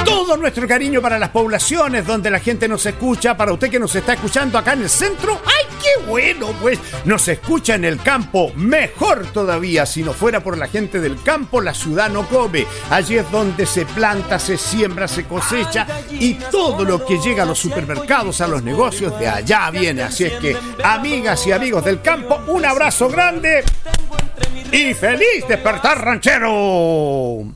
Todo nuestro cariño para las poblaciones donde la gente nos escucha, para usted que nos está escuchando acá en el centro. ¡Ay, qué bueno! Pues nos escucha en el campo, mejor todavía. Si no fuera por la gente del campo, la ciudad no come. Allí es donde se planta, se siembra, se cosecha y todo lo que llega a los supermercados, a los negocios, de allá viene. Así es que, amigas y amigos del campo, un abrazo grande y feliz despertar ranchero.